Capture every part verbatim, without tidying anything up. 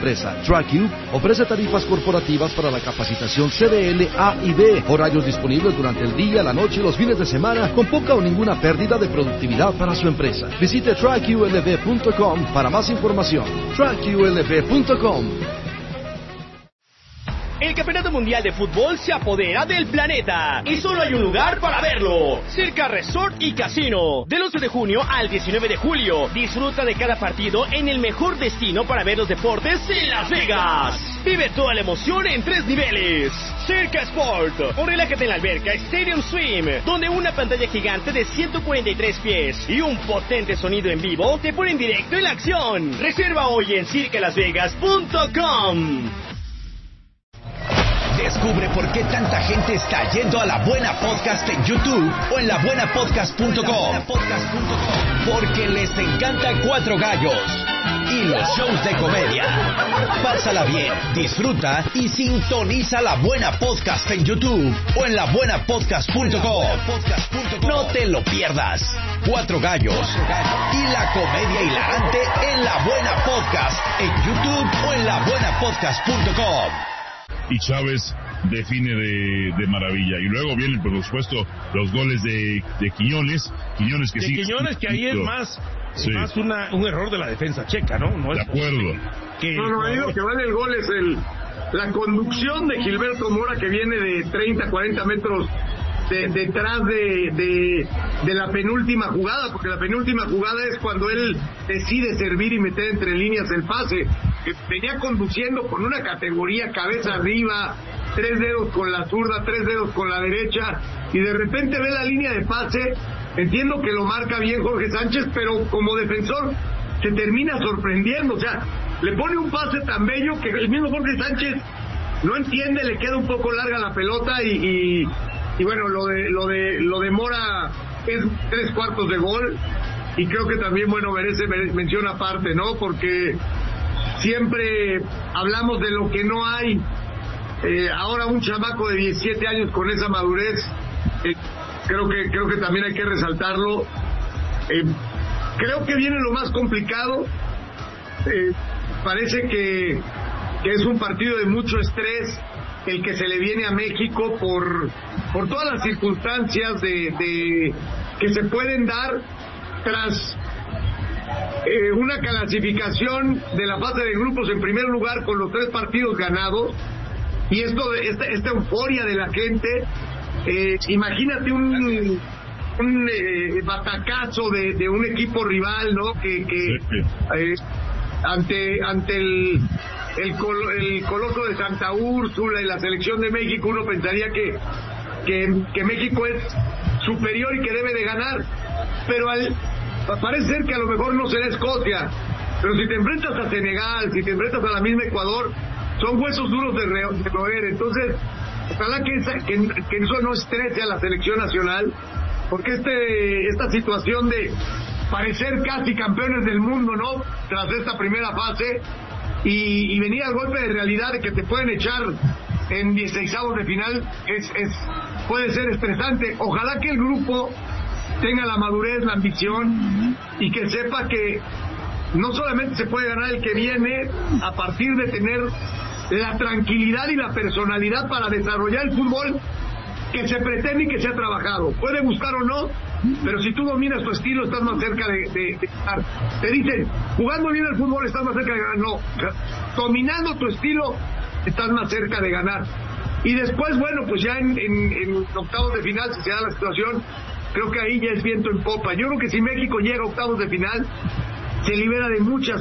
empresa. TrackU ofrece tarifas corporativas para la capacitación C D L A y B, horarios disponibles durante el día, la noche y los fines de semana, con poca o ninguna pérdida de productividad para su empresa. Visite track U L B punto com para más información. track U L B punto com. El Campeonato Mundial de Fútbol se apodera del planeta y solo hay un lugar para verlo: Circa Resort y Casino. Del once de junio al diecinueve de julio, disfruta de cada partido en el mejor destino para ver los deportes en Las Vegas. Vive toda la emoción en tres niveles. Circa Sport, o relájate en la alberca Stadium Swim, donde una pantalla gigante de ciento cuarenta y tres pies y un potente sonido en vivo te ponen directo en la acción. Reserva hoy en circa las vegas punto com. Descubre por qué tanta gente está yendo a La Buena Podcast en YouTube o en la buena podcast punto com. Porque les encanta Cuatro Gallos y los shows de comedia. Pásala bien, disfruta y sintoniza La Buena Podcast en YouTube o en la buena podcast punto com. No te lo pierdas. Cuatro Gallos y la comedia hilarante en La Buena Podcast en YouTube o en la buena podcast punto com. Y Chávez define de, de maravilla. Y luego vienen, por supuesto, los goles de, de Quiñones. Quiñones que de sí. Quiñones, que ahí es más, sí. más una, un error de la defensa checa, ¿no? No de es acuerdo. Que, no, no, digo que vale el gol es el la conducción de Gilberto Mora, que viene de treinta, cuarenta metros de, detrás de, de, de la penúltima jugada, porque la penúltima jugada es cuando él decide servir y meter entre líneas el pase, que venía conduciendo con una categoría, cabeza arriba, tres dedos con la zurda, tres dedos con la derecha, y de repente ve la línea de pase. Entiendo que lo marca bien Jorge Sánchez, pero como defensor se termina sorprendiendo, o sea, le pone un pase tan bello que el mismo Jorge Sánchez no entiende, le queda un poco larga la pelota y, y, y bueno, lo de lo de lo de Mora es tres cuartos de gol, y creo que también, bueno, merece, merece mención aparte, ¿no? Porque siempre hablamos de lo que no hay. Eh, ahora un chamaco de diecisiete años con esa madurez, eh, creo que creo que también hay que resaltarlo. Eh, creo que viene lo más complicado. Eh, parece que, que es un partido de mucho estrés el que se le viene a México por por todas las circunstancias de, de que se pueden dar tras eh, una clasificación de la fase de grupos en primer lugar con los tres partidos ganados, y esto de esta, esta euforia de la gente. Eh, imagínate un un eh, batacazo de, de un equipo rival, ¿no? Que, que eh, ante ante el el, col, el coloso de Santa Úrsula y la selección de México, uno pensaría que que, que México es superior y que debe de ganar, pero al, parece ser que a lo mejor no será Escocia, pero si te enfrentas a Senegal, si te enfrentas a la misma Ecuador, son huesos duros de, re, de roer. Entonces ojalá que, esa, que, que eso no estrese a la selección nacional, porque este esta situación de parecer casi campeones del mundo, ¿no?, tras esta primera fase, y, y venir al golpe de realidad de que te pueden echar en dieciseisavos de final, es, es puede ser estresante. Ojalá que el grupo tenga la madurez, la ambición, y que sepa que no solamente se puede ganar el que viene a partir de tener la tranquilidad y la personalidad para desarrollar el fútbol que se pretende y que se ha trabajado. Puede gustar o no, pero si tú dominas tu estilo, estás más cerca de, de, de ganar. Te dicen, jugando bien el fútbol estás más cerca de ganar. No, dominando tu estilo estás más cerca de ganar. Y después, bueno, pues ya en, en, en octavos de final, si se da la situación, creo que ahí ya es viento en popa. Yo creo que si México llega a octavos de final, se libera de muchas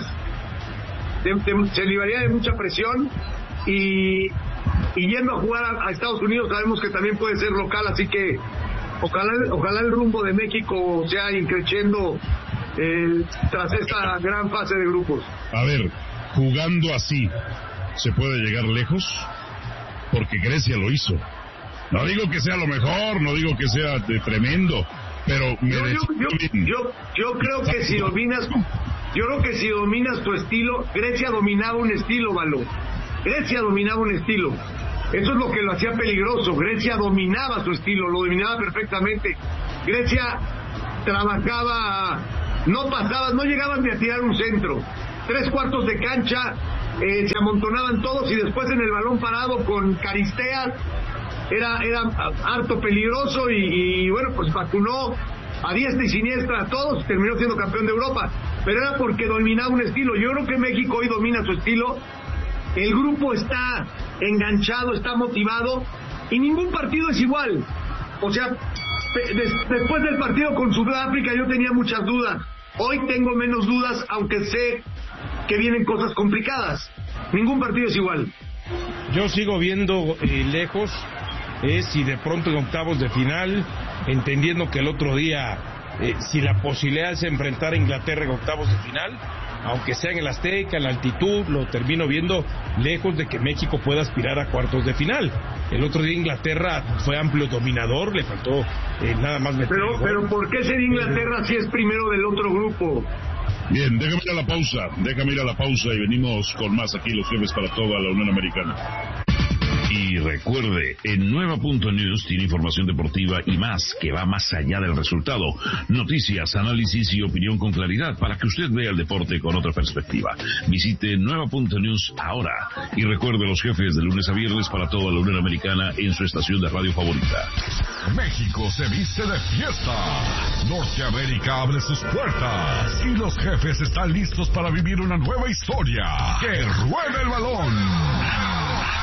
de, de, se liberaría de mucha presión, y y yendo a jugar a, a Estados Unidos sabemos que también puede ser local, así que ojalá ojalá el rumbo de México sea increciendo eh, tras esta gran fase de grupos. A ver, jugando así, ¿se puede llegar lejos? Porque Grecia lo hizo. No digo que sea lo mejor, no digo que sea de tremendo, pero me yo, yo, yo, yo, yo creo que si dominas yo creo que si dominas tu estilo, Grecia dominaba un estilo, Valo. Grecia dominaba un estilo. Eso es lo que lo hacía peligroso. Grecia dominaba su estilo, lo dominaba perfectamente. Grecia trabajaba, no pasaba, no llegaban ni a tirar un centro. Tres cuartos de cancha, eh, se amontonaban todos y después en el balón parado con Caristea era, era harto peligroso y, y bueno, pues vacunó a diestra y siniestra a todos, terminó siendo campeón de Europa, pero era porque dominaba un estilo. Yo creo que México hoy domina su estilo, el grupo está enganchado, está motivado y ningún partido es igual. O sea, des- después del partido con Sudáfrica yo tenía muchas dudas, hoy tengo menos dudas, aunque sé que vienen cosas complicadas. Ningún partido es igual. Yo sigo viendo eh, lejos, es si de pronto en octavos de final, entendiendo que el otro día, eh, si la posibilidad es enfrentar a Inglaterra en octavos de final, aunque sea en el Azteca, en la altitud, lo termino viendo lejos de que México pueda aspirar a cuartos de final. El otro día Inglaterra fue amplio dominador, le faltó eh, nada más meter Pero, el gol. pero ¿por qué ser Inglaterra si es primero del otro grupo? Bien, déjame ir a la pausa, déjame ir a la pausa y venimos con más aquí los jefes para toda la Unión Americana. Y recuerde, en Nueva punto News tiene información deportiva y más que va más allá del resultado. Noticias, análisis y opinión con claridad para que usted vea el deporte con otra perspectiva. Visite Nueva punto News ahora y recuerde los jefes de lunes a viernes para toda la Unión Americana en su estación de radio favorita. México se viste de fiesta. Norteamérica abre sus puertas y los jefes están listos para vivir una nueva historia. ¡Que ruede el balón!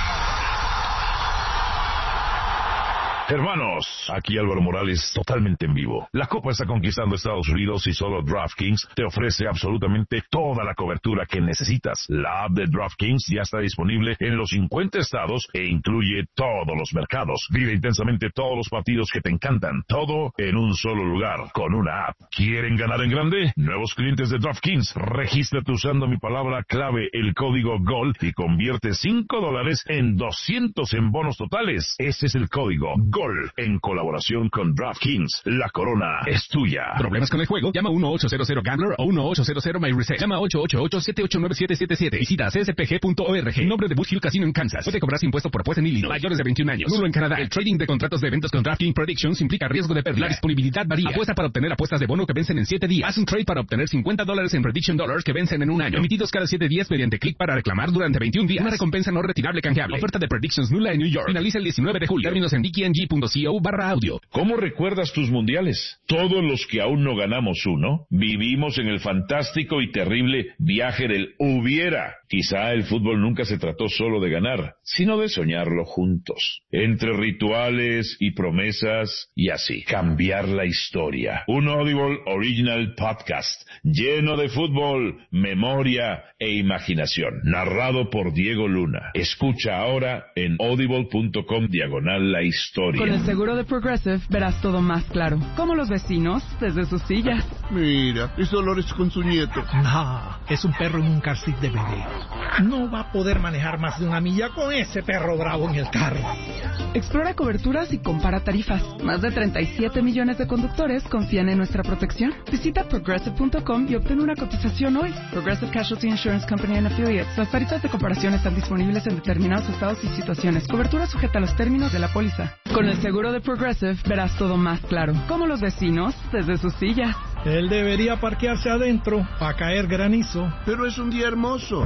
Hermanos, aquí Álvaro Morales, totalmente en vivo. La Copa está conquistando Estados Unidos y solo DraftKings te ofrece absolutamente toda la cobertura que necesitas. La app de DraftKings ya está disponible en los cincuenta estados e incluye todos los mercados. Vive intensamente todos los partidos que te encantan, todo en un solo lugar, con una app. ¿Quieren ganar en grande? Nuevos clientes de DraftKings, regístrate usando mi palabra clave, el código GOL, y convierte cinco dólares en doscientos en bonos totales. Ese es el código GOL, en colaboración con DraftKings. La corona es tuya. ¿Problemas con el juego? Llama uno ocho cero cero Gambler o uno ocho cero cero My Reset. Llama ocho ocho ocho siete ocho nueve siete siete siete. Visita c s p g punto org. En nombre de Bush Hill Casino en Kansas. Puede cobrarse impuesto por apuesta en Illinois. Mayores de veintiún años. Nulo en Canadá. El trading de contratos de eventos con DraftKings Predictions implica riesgo de pérdida. La disponibilidad varía. Apuesta para obtener apuestas de bono que vencen en siete días. Haz un trade para obtener cincuenta dólares en Prediction Dollars que vencen en un año. Emitidos cada siete días mediante clic para reclamar durante veintiún días. Una recompensa no retirable canjeable. Oferta de Predictions nula en New York. Finaliza el diecinueve de julio. Términos en d k n g punto co barra audio. ¿Cómo recuerdas tus mundiales? Todos los que aún no ganamos uno, vivimos en el fantástico y terrible viaje del hubiera. Quizá el fútbol nunca se trató solo de ganar, sino de soñarlo juntos. Entre rituales y promesas y así, cambiar la historia. Un Audible Original Podcast lleno de fútbol, memoria e imaginación. Narrado por Diego Luna. Escucha ahora en audible punto com diagonal la historia. Con el seguro de Progressive verás todo más claro. Como los vecinos desde sus sillas. Mira, es Dolores con su nieto. No, es un perro en un car seat de bebé. No va a poder manejar más de una milla con ese perro bravo en el carro. Explora coberturas y compara tarifas. Más de treinta y siete millones de conductores confían en nuestra protección. Visita progressive punto com y obtén una cotización hoy. Progressive Casualty Insurance Company and Affiliates. Las tarifas de comparación están disponibles en determinados estados y situaciones. Cobertura sujeta a los términos de la póliza. Con el seguro de Progressive verás todo más claro. Como los vecinos desde sus sillas. Él debería parquearse adentro para caer granizo. Pero es un día hermoso.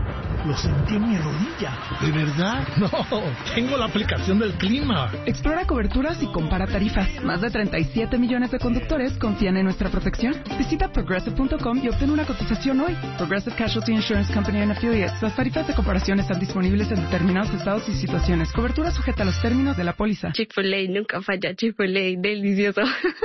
Lo sentí en mi rodilla. ¿De verdad? No, tengo la aplicación del clima. Explora coberturas y compara tarifas. Más de treinta y siete millones de conductores confían en nuestra protección. Visita progressive punto com y obtén una cotización hoy. Progressive Casualty Insurance Company and Affiliates. Las tarifas de comparación están disponibles en determinados estados y situaciones. Cobertura sujeta a los términos de la póliza. Chick-fil-A nunca falla. Chick-fil-A, delicioso.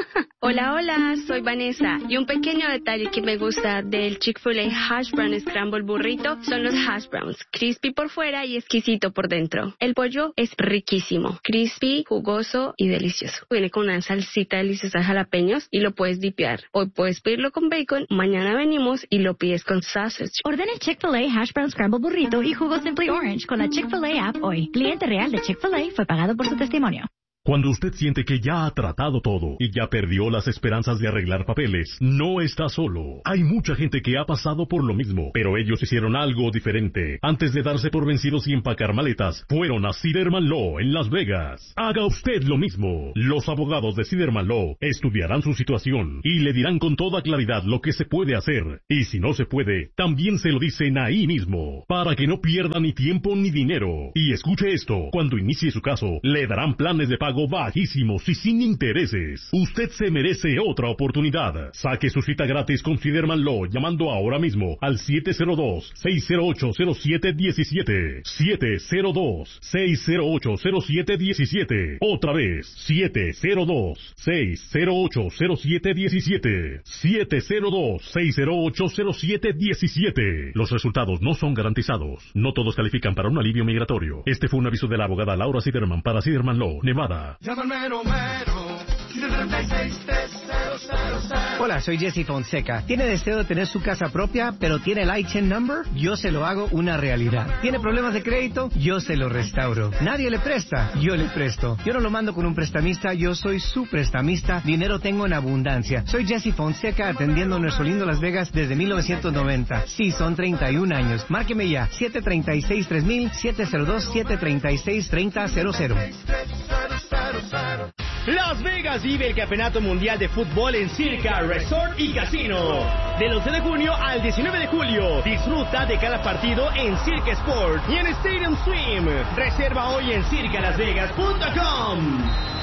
Hola, hola, soy Vanessa. Y un pequeño detalle que me gusta del Chick-fil-A Hash Brown Scramble Burrito son los hash browns. Crispy por fuera y exquisito por dentro. El pollo es riquísimo. Crispy, jugoso y delicioso. Viene con una salsita deliciosa de jalapeños y lo puedes dipear. Hoy puedes pedirlo con bacon, mañana venimos y lo pides con sausage. Ordena Chick-fil-A Hash Brown Scramble Burrito y jugo Simply Orange con la Chick-fil-A app hoy. Cliente real de Chick-fil-A fue pagado por su testimonio. Cuando usted siente que ya ha tratado todo y ya perdió las esperanzas de arreglar papeles, no está solo. Hay mucha gente que ha pasado por lo mismo, pero ellos hicieron algo diferente. Antes de darse por vencidos y empacar maletas, fueron a Siderman Law en Las Vegas. Haga usted lo mismo. Los abogados de Siderman Law estudiarán su situación y le dirán con toda claridad lo que se puede hacer. Y si no se puede, también se lo dicen ahí mismo, para que no pierda ni tiempo ni dinero. Y escuche esto, cuando inicie su caso, le darán planes de pago bajísimos y sin intereses. Usted se merece otra oportunidad. Saque su cita gratis con Siderman Law llamando ahora mismo al siete cero dos, seis cero ocho, cero siete uno siete. siete cero dos, seis cero ocho, cero siete uno siete. Otra vez, siete cero dos, seis cero ocho, cero siete uno siete. siete cero dos, seis cero ocho, cero siete uno siete. Los resultados no son garantizados. No todos califican para un alivio migratorio. Este fue un aviso de la abogada Laura Siderman para Siderman Law, Nevada. Hola, soy Jesse Fonseca. ¿Tiene deseo de tener su casa propia, pero tiene el I T I N number? Yo se lo hago una realidad. ¿Tiene problemas de crédito? Yo se lo restauro. ¿Nadie le presta? Yo le presto. Yo no lo mando con un prestamista, yo soy su prestamista. Dinero tengo en abundancia. Soy Jesse Fonseca, atendiendo nuestro lindo Las Vegas desde mil novecientos noventa. Sí, son treinta y un años. Márqueme ya, siete tres seis, tres mil, siete cero dos, siete tres seis, tres cero cero cero. Las Vegas vive el Campeonato Mundial de Fútbol en Circa Resort y Casino. Del once de junio al diecinueve de julio. Disfruta de cada partido en Circa Sport y en Stadium Swim. Reserva hoy en circa las vegas punto com.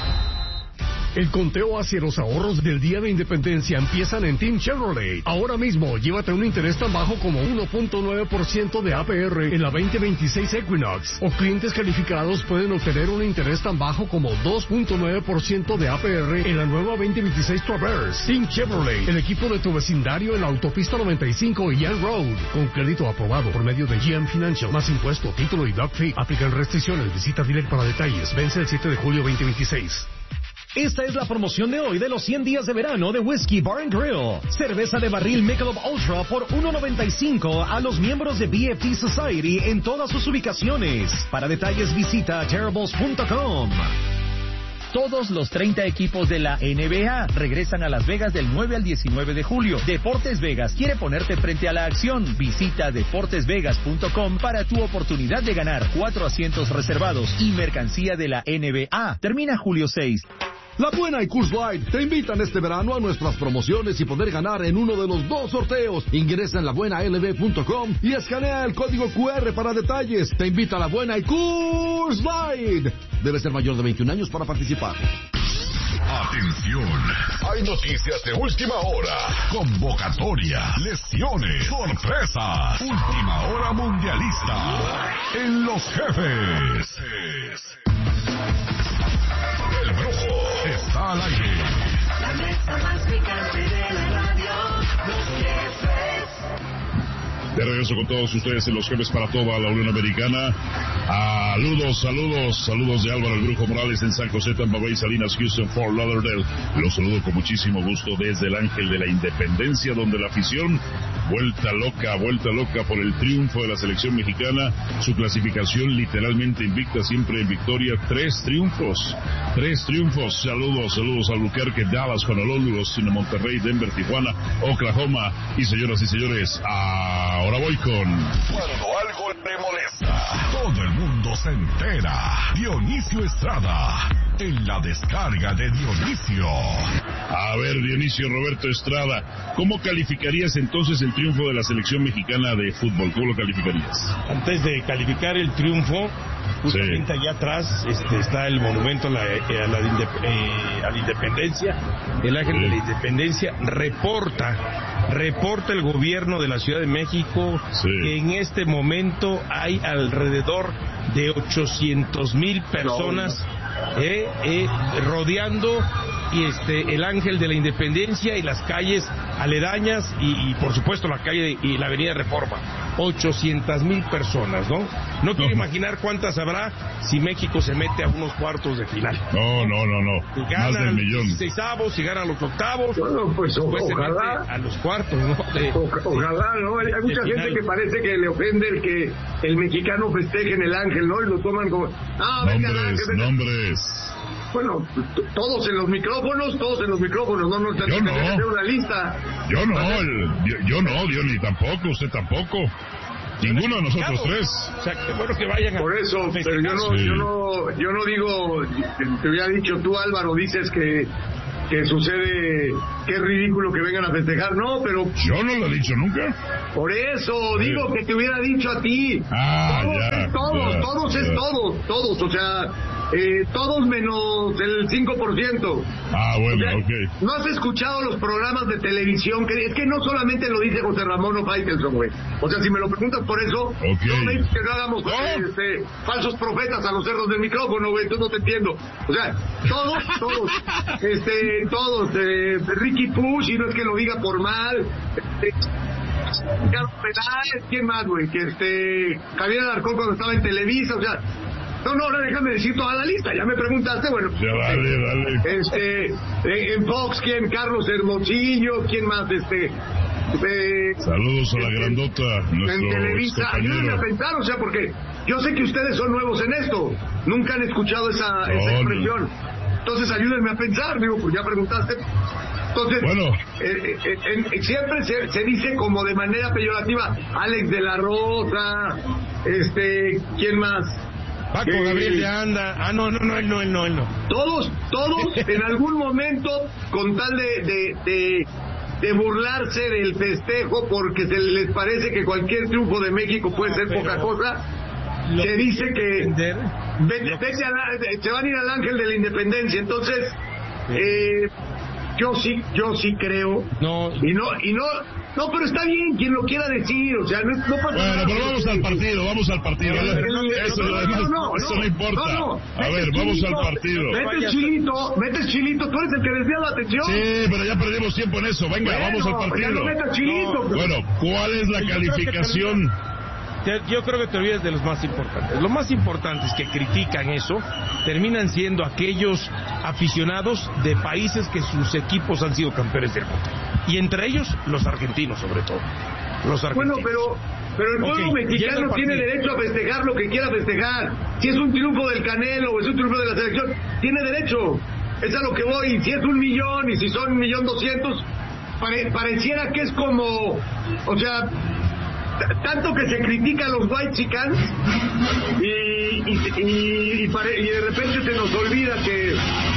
El conteo hacia los ahorros del Día de Independencia empiezan en Team Chevrolet. Ahora mismo, llévate un interés tan bajo como uno punto nueve por ciento de A P R en la veinte veintiséis Equinox. O clientes calificados pueden obtener un interés tan bajo como dos punto nueve por ciento de A P R en la nueva veinte veintiséis Traverse. Team Chevrolet, el equipo de tu vecindario en la autopista noventa y cinco y Young Road. Con crédito aprobado por medio de G M Financial. Más impuesto, título y doc fee. Aplican restricciones. Visita Direct para detalles. Vence el siete de julio veinte veintiséis. Esta es la promoción de hoy de los cien días de verano de Whiskey Bar and Grill. Cerveza de barril Michelob Ultra por uno noventa y cinco a los miembros de B F T Society en todas sus ubicaciones. Para detalles visita terribles punto com. Todos los treinta equipos de la N B A regresan a Las Vegas del nueve al diecinueve de julio. Deportes Vegas quiere ponerte frente a la acción. Visita deportes vegas punto com para tu oportunidad de ganar cuatro asientos reservados y mercancía de la N B A. Termina julio seis. La Buena y Coors Light te invitan este verano a nuestras promociones y poder ganar en uno de los dos sorteos. Ingresa en la buena l b punto com y escanea el código Q R para detalles. Te invita a La Buena y Coors Light. Debe ser mayor de veintiún años para participar. Atención, hay noticias de última hora, convocatoria, lesiones, sorpresas, última hora mundialista en Los Jefes. El Brujo está al aire. La mesa más picante de la radio, Los Jefes. De regreso con todos ustedes en Los Jefes para toda la Unión Americana. Saludos, saludos, saludos de Álvaro el Brujo Morales en San José, Tampa Bay, Salinas, Houston, Fort Lauderdale. Los saludo con muchísimo gusto desde el Ángel de la Independencia, donde la afición vuelta loca, vuelta loca por el triunfo de la selección mexicana. Su clasificación literalmente invicta, siempre en victoria. Tres triunfos, tres triunfos. Saludos, saludos a Albuquerque, Dallas, Honolulu, Austin, Monterrey, Denver, Tijuana, Oklahoma. Y señoras y señores, ahora voy con... Cuando algo te molesta, todo el mundo se entera. Dionisio Estrada, en la descarga de Dionisio. A ver, Dionisio Roberto Estrada, ¿cómo calificarías entonces el triunfo de la selección mexicana de fútbol? ¿Cómo lo calificarías? Antes de calificar el triunfo, justamente sí, allá atrás este, está el monumento a la, a la, eh, a la independencia. El Ángel sí. de la Independencia reporta, reporta el gobierno de la Ciudad de México sí. que en este momento hay alrededor de ochocientos mil personas no. eh, eh, rodeando y este el Ángel de la Independencia y las calles aledañas y, y por supuesto la calle de, y la avenida Reforma. ochocientas mil personas, ¿no? No quiero no. imaginar cuántas habrá si México se mete a unos cuartos de final. No, no, no, no. Si gana más del millón. Los seisavos, si gana los octavos, bueno, pues o, ojalá a los cuartos, ¿no? De, o, ojalá, ¿no? Hay mucha gente final. que parece que le ofende el que el mexicano festeje en el Ángel, ¿no? Y lo toman como... Ah, venga, nombres, Ángel, nombres. Bueno, t- todos en los micrófonos, todos en los micrófonos, no nos tenemos no. que hacer una lista. Yo no, el, yo, yo no, Diony tampoco, usted tampoco. Ninguno de nosotros tres. O sea, qué bueno que vayan a... Por eso, pero yo no, Sí. yo no, yo no digo, te hubiera dicho tú, Álvaro, dices que, que sucede, que es ridículo que vengan a festejar, no, pero... Yo no lo he dicho nunca. Por eso, Sí. digo que te hubiera dicho a ti. Ah, todos ya, es todos, ya, todos ya. es todos, todos, o sea, eh, todos menos el cinco por ciento. Ah, bueno, O sea, ok. ¿no has escuchado los programas de televisión? Que es que no solamente lo dice José Ramón o Faitelson, güey. O sea, si me lo preguntas por eso, Ok. no me dices que no hagamos este, falsos profetas a los cerdos del micrófono, güey. Tú no te entiendo. O sea, todos, todos, este, todos, eh, Ricky Push, y no es que lo diga por mal, este, Carlos Peláez, ¿quién más, güey? Que este, Javier Alarcón cuando estaba en Televisa, o sea, no, no, ahora déjame decir toda la lista, ya me preguntaste, bueno. Ya, dale, dale. Este, en, en Fox, ¿quién? Carlos Hermosillo, ¿quién más? Este, eh, Saludos a la en- grandota, en nuestro Televisa, ayúdenme a compañero. pensar, o sea, porque yo sé que ustedes son nuevos en esto, nunca han escuchado esa, esa No, expresión, entonces ayúdenme a pensar, digo, pues ya preguntaste. Entonces, Bueno. eh, eh, en- siempre se, se dice como de manera peyorativa, Alex de la Rosa, este, ¿quién más? Paco Eh, Gabriel de Anda. Ah, no, no, no, él no, él no, él no. Todos, todos en algún momento, con tal de, de, de, de burlarse del festejo, porque se les parece que cualquier triunfo de México puede ser poca cosa, se dice que vete, vete a la- se van a ir al Ángel de la Independencia. Entonces, eh, yo sí, yo sí creo, no, y no, y no, no, pero está bien quien lo quiera decir, o sea, no, no pasa Bueno, nada. pero vamos al partido, vamos al partido. No, no, Eso, no, eso- no, eso no, no importa. no, no. A Metes ver, vamos chilito, al partido. Metes chilito, metes chilito, tú eres el que desvía la atención. Sí, pero ya perdimos tiempo en eso. Venga, Bueno, vamos al ya partido. no metas chilito, No, pues. Bueno, ¿cuál es la Yo creo que calificación? Te- Yo creo que te olvidas de los más importantes. Los más importantes que critican eso terminan siendo aquellos aficionados de países que sus equipos han sido campeones del mundo. Y entre ellos, los argentinos, sobre todo. Los argentinos. Bueno, pero, pero el pueblo Ok, mexicano llega el tiene partido. derecho a festejar lo que quiera festejar. Si es un triunfo del Canelo o es un triunfo de la selección, tiene derecho. Es a lo que voy. Si es un millón y si son un millón doscientos, pare- pareciera que es como, o sea, t- tanto que se critica a los white chicans y, y, y, y pare- y de repente se nos olvida que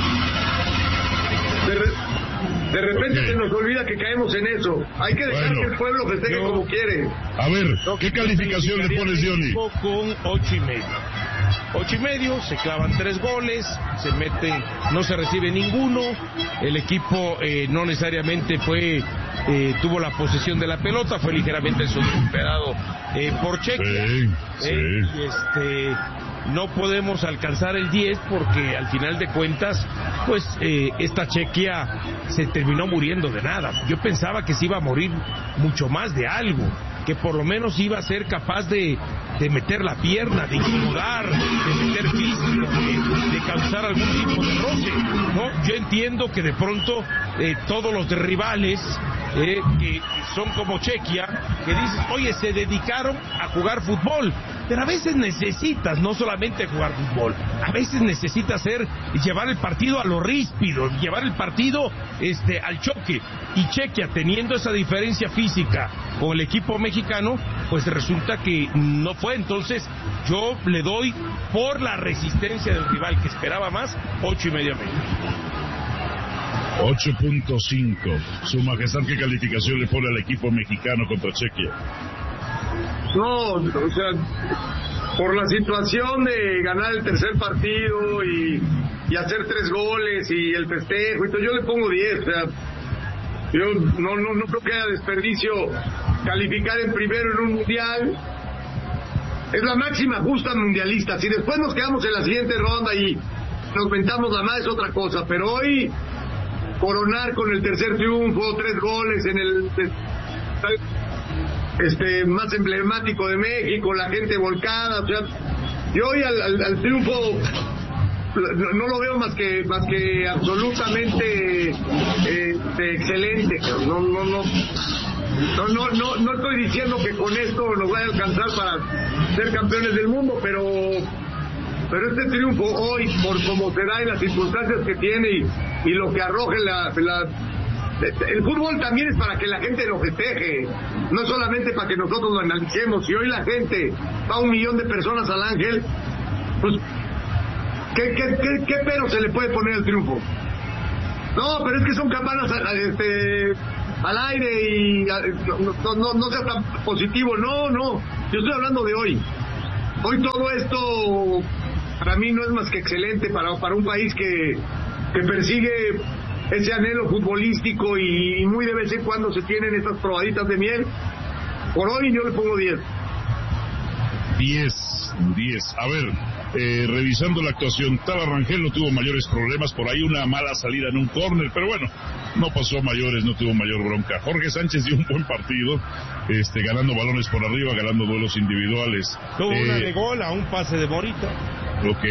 de, re- de repente Ok. se nos olvida que caemos en eso. Hay que dejar Bueno, que el pueblo festeje yo- como quiere. A ver, ¿qué calificación le pones, Diony? México con ocho y medio. Ocho y medio, se clavan tres goles, se mete, no se recibe ninguno. El equipo eh, no necesariamente fue, eh, tuvo la posesión de la pelota, fue ligeramente superado eh, por Chequia. Sí, sí. Eh, y este, no podemos alcanzar el diez porque al final de cuentas, pues eh, esta Chequia se terminó muriendo de nada. Yo pensaba que se iba a morir mucho más de algo, que por lo menos iba a ser capaz de, de meter la pierna, de incomodar, de meter físico, de, de causar algún tipo de roce, ¿no? Yo entiendo que de pronto eh, todos los de rivales eh, que son como Chequia, que dices, oye, se dedicaron a jugar fútbol, pero a veces necesitas no solamente jugar fútbol, a veces necesitas hacer y llevar el partido a lo ríspido, llevar el partido este al choque, y Chequia teniendo esa diferencia física con el equipo mexicano, pues resulta que no fue. Entonces yo le doy, por la resistencia del rival que esperaba más, ocho y medio medio. ocho punto cinco. Su majestad, ¿qué calificación le pone al equipo mexicano contra Chequia? No, o sea, por la situación de ganar el tercer partido y, y hacer tres goles y el festejo y todo, yo le pongo diez, o sea, yo no, no, no creo que haya desperdicio calificar en primero en un mundial. Es la máxima justa mundialista. Si después nos quedamos en la siguiente ronda y nos mentamos la madre es otra cosa, pero hoy coronar con el tercer triunfo, tres goles en el este más emblemático de México, la gente volcada, o sea, yo hoy al, al, al triunfo no, no lo veo más que más que absolutamente eh, excelente. No, no, no. No, no, no, no estoy diciendo que con esto nos vaya a alcanzar para ser campeones del mundo, pero pero este triunfo hoy, por cómo se da y las circunstancias que tiene y, y lo que arroje la, la... El fútbol también es para que la gente lo festeje, no solamente para que nosotros lo analicemos. Si hoy la gente va un millón de personas al Ángel, pues ¿qué, qué, qué, qué pero se le puede poner al triunfo? No, pero es que son campanas este, al aire y no, no, no sea tan positivo. No, no, yo estoy hablando de hoy. Hoy todo esto para mí no es más que excelente para, para un país que, que persigue ese anhelo futbolístico y muy de vez en cuando se tienen estas probaditas de miel. Por hoy yo le pongo diez. diez, diez. A ver, eh, revisando la actuación, Tala Rangel no tuvo mayores problemas, por ahí una mala salida en un córner, pero bueno, no pasó a mayores, no tuvo mayor bronca. Jorge Sánchez dio un buen partido, este, ganando balones por arriba, ganando duelos individuales. Tuvo eh, una de gol a un pase de Morita. Ok,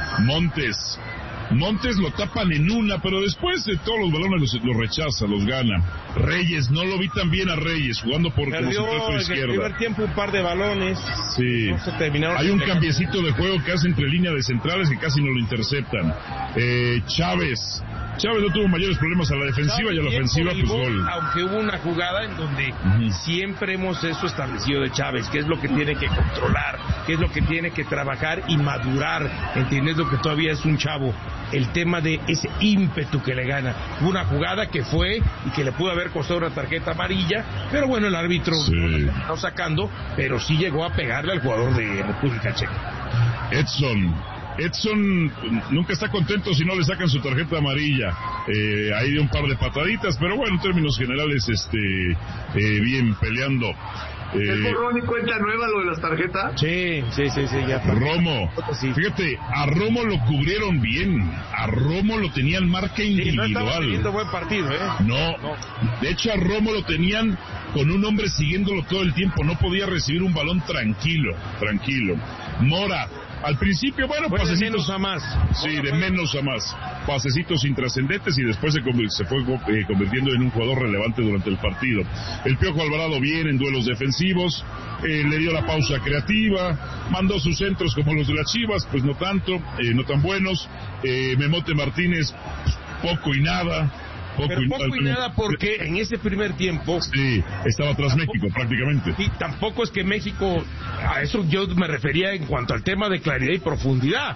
Montes. Montes lo tapan en una, pero después de todos los balones los, los rechaza, los gana. Reyes, no lo vi tan bien a Reyes, jugando por como central por izquierda. En el primer tiempo un par de balones. Sí. No se terminaron. Hay un cambiecito de juego que hace entre línea de centrales que casi no lo interceptan. Eh, Chávez. Chávez no tuvo mayores problemas a la defensiva y a la ofensiva, pues gol. Aunque hubo una jugada en donde uh-huh. siempre hemos eso establecido de Chávez, que es lo que tiene que controlar, que es lo que tiene que trabajar y madurar, entendiendo que todavía es un chavo. El tema de ese ímpetu que le gana. Una jugada que fue y que le pudo haber costado una tarjeta amarilla, pero bueno, el árbitro sí. no la está sacando, pero sí llegó a pegarle al jugador de República Checa. Edson. Edson nunca está contento si no le sacan su tarjeta amarilla. Eh, ahí dio un par de pataditas, pero bueno, en términos generales, este, eh, bien peleando. Eh, ¿Es borrón y cuenta nueva lo de las tarjetas? Sí, sí, sí, sí, ya. Romo, sí. Fíjate, a Romo lo cubrieron bien, a Romo lo tenían marca individual. Sí, no estaba teniendo buen partido, ¿eh? No, no, de hecho a Romo lo tenían con un hombre siguiéndolo todo el tiempo, no podía recibir un balón tranquilo, tranquilo. Mora, al principio, bueno, fue pasecitos de menos a más. Sí, de menos a más. Pasecitos intrascendentes y después se, se fue eh, convirtiendo en un jugador relevante durante el partido. El Piojo Alvarado bien en duelos defensivos, eh, le dio la pausa creativa, mandó sus centros como los de las Chivas, pues no tanto, eh, no tan buenos. Eh, Memote Martínez, poco y nada. Poco pero y poco nada, y nada porque en ese primer tiempo sí, estaba tras tampoco, México prácticamente. Y tampoco es que México, a eso yo me refería en cuanto al tema de claridad y profundidad.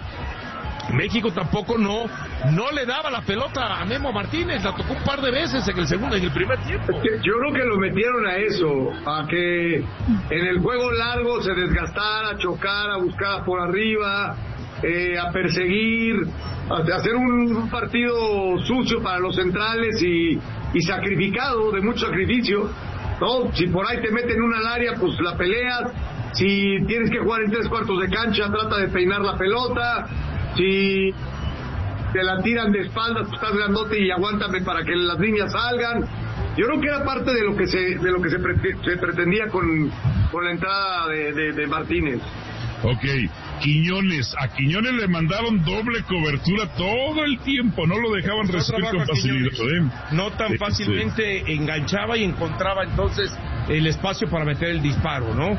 México tampoco no no le daba la pelota a Memo Martínez, la tocó un par de veces en el segundo, en el primer tiempo. Yo creo que lo metieron a eso, a que en el juego largo se desgastara, chocara, buscara por arriba. Eh, a perseguir, a hacer un, un partido sucio para los centrales y, y sacrificado, de mucho sacrificio, ¿no? Si por ahí te meten una al área, pues la peleas. Si tienes que jugar en tres cuartos de cancha, trata de peinar la pelota. Si te la tiran de espaldas, pues estás grandote y aguántame para que las líneas salgan. Yo creo que era parte de lo que se de lo que se, pre, se pretendía con, con la entrada de, de, de Martínez. Ok, Quiñones, a Quiñones le mandaron doble cobertura todo el tiempo, no lo dejaban recibir con facilidad, ¿eh? No tan fácilmente sí. Enganchaba y encontraba entonces el espacio para meter el disparo, ¿no?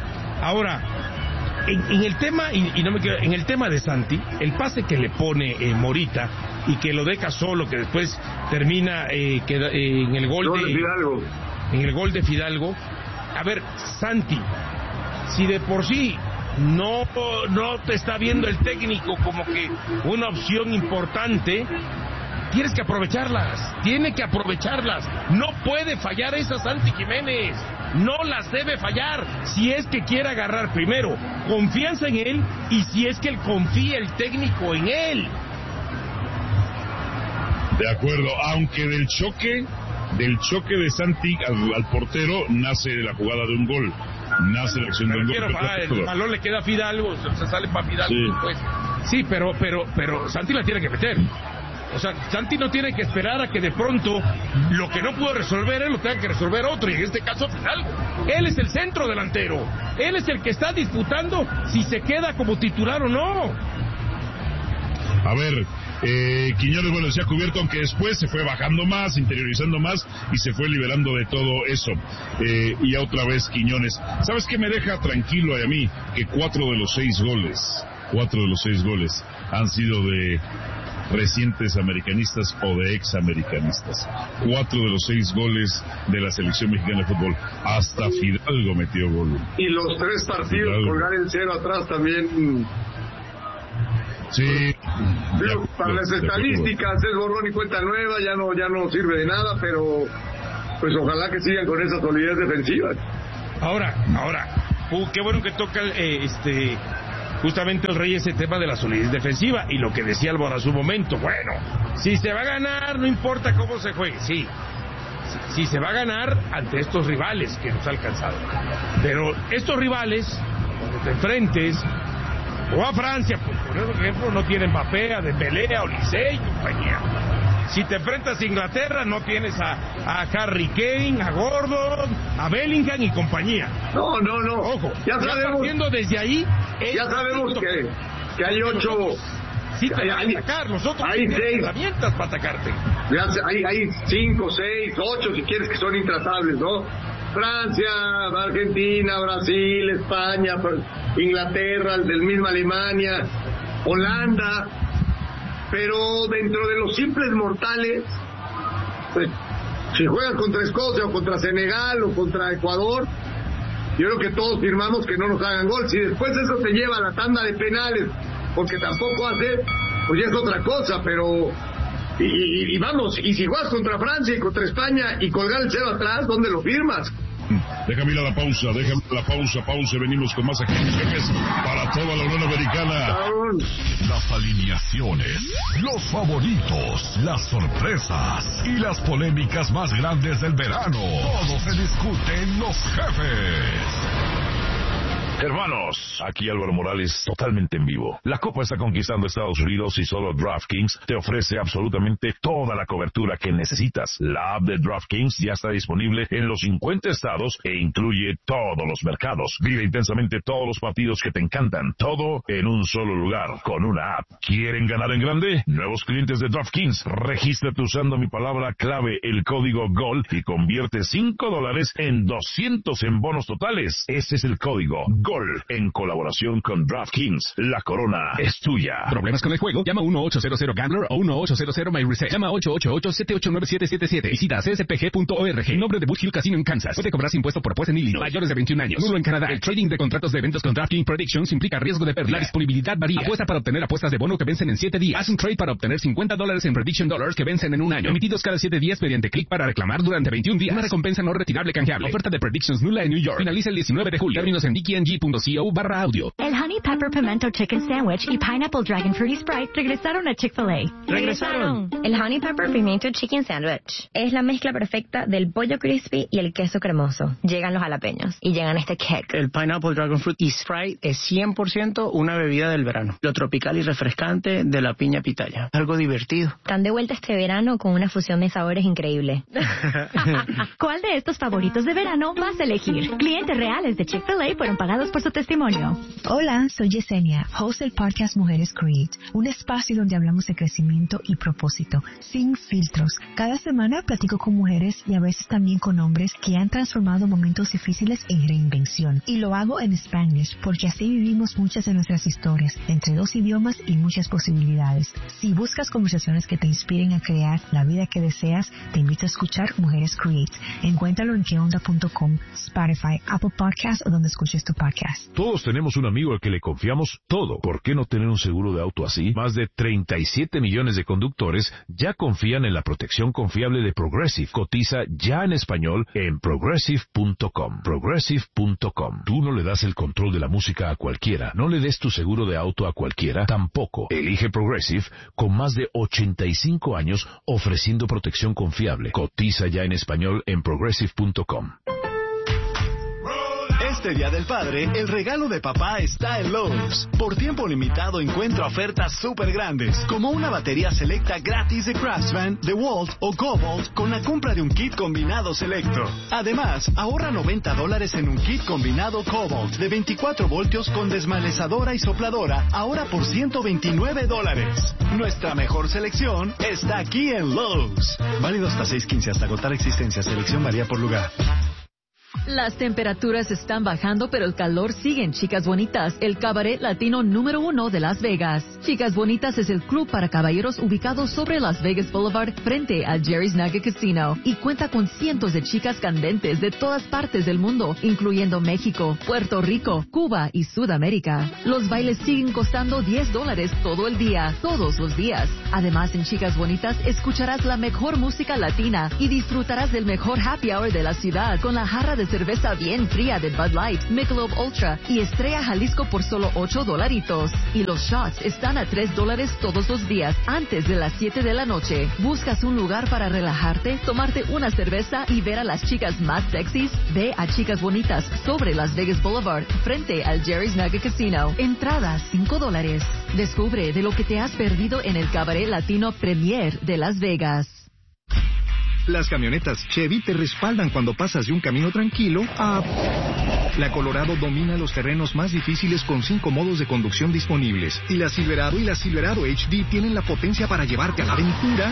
Ahora, en, en el tema, y, y no me quiero, en el tema de Santi, el pase que le pone eh, Morita y que lo deja solo, que después termina eh, que, eh, en el gol de, de Fidalgo. En el gol de Fidalgo. A ver, Santi, si de por sí no no te está viendo el técnico como que una opción importante, tienes que aprovecharlas, tiene que aprovecharlas, no puede fallar esa Santi Jiménez, no las debe fallar, si es que quiere agarrar primero confianza en él y si es que él confía el técnico en él. De acuerdo, aunque del choque del choque de Santi al, al portero nace la jugada de un gol. Nace la acción de un gol. Ah, el balón le queda a Fidalgo, se sale para Fidalgo sí. después. Sí, pero, pero, pero Santi la tiene que meter. O sea, Santi no tiene que esperar a que de pronto lo que no pudo resolver él lo tenga que resolver otro, y en este caso Fidalgo. Él es el centro delantero. Él es el que está disputando si se queda como titular o no. A ver, eh, Quiñones, bueno, se ha cubierto, aunque después se fue bajando más, interiorizando más y se fue liberando de todo eso. Eh, y otra vez Quiñones. ¿Sabes qué me deja tranquilo a mí? Que cuatro de los seis goles cuatro de los seis goles han sido de recientes americanistas o de ex-americanistas. Cuatro de los seis goles de la selección mexicana de fútbol. Hasta Fidalgo metió gol. Y los tres partidos, Fidalgo. Colgar el cero atrás también. Sí. Pero ya, para las estadísticas es borrón y cuenta nueva, ya no, ya no sirve de nada, pero pues ojalá que sigan con esa solidez defensiva. Ahora, ahora, uh, qué bueno que toca eh, este... justamente el Rey ese tema de la solidez defensiva y lo que decía Álvaro a su momento. Bueno, si se va a ganar, no importa cómo se juegue, sí. Si, si se va a ganar ante estos rivales que nos ha alcanzado. Pero estos rivales, cuando te enfrentes, o a Francia, pues, por ejemplo, no tienen Mbappé, a Dembélé, a Olise y compañía. Si te enfrentas a Inglaterra, no tienes a, a Harry Kane, a Gordon, a Bellingham y compañía. No, no, no. Ojo, ya, ya sabemos, partiendo desde ahí. Ya sabemos que, que hay ocho. Sí, te hay, van a atacar. Nosotros hay tenemos seis herramientas para atacarte. Hay, hay cinco, seis, ocho, si quieres, que son intratables, ¿no? Francia, Argentina, Brasil, España, Inglaterra, del mismo Alemania, Holanda. Pero dentro de los simples mortales, pues, si juegas contra Escocia o contra Senegal o contra Ecuador, yo creo que todos firmamos que no nos hagan gol. Si después eso te lleva a la tanda de penales, porque tampoco hace, pues ya es otra cosa, pero... Y, y, y vamos, y si juegas contra Francia y contra España y colgar el cero atrás, ¿dónde lo firmas? Déjame ir a la pausa, déjame la pausa, pausa, venimos con más aquí en Jefes para toda la Unión Americana. Las alineaciones, los favoritos, las sorpresas y las polémicas más grandes del verano. Todo se discute en Los Jefes. Hermanos, aquí Álvaro Morales, totalmente en vivo. La Copa está conquistando Estados Unidos y solo DraftKings te ofrece absolutamente toda la cobertura que necesitas. La app de DraftKings ya está disponible en los cincuenta estados e incluye todos los mercados. Vive intensamente todos los partidos que te encantan, todo en un solo lugar, con una app. ¿Quieren ganar en grande? Nuevos clientes de DraftKings, regístrate usando mi palabra clave, el código GOL, y convierte cinco dólares en doscientos en bonos totales. Ese es el código GOL, en colaboración con DraftKings. La corona es tuya. ¿Problemas con el juego? Llama uno ocho cero cero Gambler o uno ocho cero cero My Reset. Llama ocho ocho ocho siete ocho nueve siete siete siete. Visita c s p g punto org. En nombre de Boot Hill Casino en Kansas. Puede cobrar impuesto por apuesta en Illinois. Mayores de veintiún años. Nulo en Canadá. El trading de contratos de eventos con DraftKings Predictions implica riesgo de pérdida. La disponibilidad varía. Apuesta para obtener apuestas de bono que vencen en siete días. Haz un trade para obtener cincuenta dólares en Prediction Dollars que vencen en un año. Emitidos cada siete días mediante clic para reclamar durante veintiún días. Una recompensa no retirable canjeable. Oferta de Predictions nula en New York. Finaliza el diecinueve de julio. Términos en d k n g punto co barra audio. El Honey Pepper Pimento Chicken Sandwich y Pineapple Dragon Fruity Sprite regresaron a Chick-fil-A. ¡Regresaron! El Honey Pepper Pimento Chicken Sandwich es la mezcla perfecta del pollo crispy y el queso cremoso. Llegan los jalapeños y llegan este kick. El Pineapple Dragon Fruit y Sprite es cien por ciento una bebida del verano. Lo tropical y refrescante de la piña pitaya. Algo divertido. Están de vuelta este verano con una fusión de sabores increíble. ¿Cuál de estos favoritos de verano vas a elegir? Clientes reales de Chick-fil-A fueron pagados por su testimonio. Hola, soy Yesenia, host del podcast Mujeres Create, un espacio donde hablamos de crecimiento y propósito, sin filtros. Cada semana platico con mujeres y a veces también con hombres que han transformado momentos difíciles en reinvención. Y lo hago en Spanish, porque así vivimos muchas de nuestras historias, entre dos idiomas y muchas posibilidades. Si buscas conversaciones que te inspiren a crear la vida que deseas, te invito a escuchar Mujeres Create. Encuéntralo en que onda punto com, Spotify, Apple Podcasts o donde escuches tu podcast. Todos tenemos un amigo al que le confiamos todo. ¿Por qué no tener un seguro de auto así? Más de treinta y siete millones de conductores ya confían en la protección confiable de Progressive. Cotiza ya en español en progressive punto com. progressive punto com. Tú no le das el control de la música a cualquiera. No le des tu seguro de auto a cualquiera. Tampoco. Elige Progressive con más de ochenta y cinco años ofreciendo protección confiable. Cotiza ya en español en progressive punto com. Este Día del Padre, el regalo de papá está en Lowe's. Por tiempo limitado encuentra ofertas súper grandes, como una batería selecta gratis de Craftsman, DeWalt o Cobalt con la compra de un kit combinado selecto. Además, ahorra noventa dólares en un kit combinado Cobalt de veinticuatro voltios con desmalezadora y sopladora, ahora por ciento veintinueve dólares. Nuestra mejor selección está aquí en Lowe's. Válido hasta seis quince hasta agotar existencia. Selección varía por lugar. Las temperaturas están bajando, pero el calor sigue en Chicas Bonitas, el cabaret latino número uno de Las Vegas. Chicas Bonitas es el club para caballeros ubicado sobre Las Vegas Boulevard frente al Jerry's Nugget Casino y cuenta con cientos de chicas candentes de todas partes del mundo, incluyendo México, Puerto Rico, Cuba y Sudamérica. Los bailes siguen costando diez dólares todo el día, todos los días. Además, en Chicas Bonitas escucharás la mejor música latina y disfrutarás del mejor happy hour de la ciudad con la jarra de cerveza bien fría de Bud Light, Michelob Ultra y Estrella Jalisco por solo ocho dolaritos. Y los shots están a tres dólares todos los días antes de las siete de la noche. ¿Buscas un lugar para relajarte, tomarte una cerveza y ver a las chicas más sexys? Ve a Chicas Bonitas sobre Las Vegas Boulevard frente al Jerry's Nugget Casino. Entradas cinco dólares. Descubre de lo que te has perdido en el cabaret latino Premier de Las Vegas. Las camionetas Chevy te respaldan cuando pasas de un camino tranquilo a... La Colorado domina los terrenos más difíciles con cinco modos de conducción disponibles. Y la Silverado y la Silverado H D tienen la potencia para llevarte a la aventura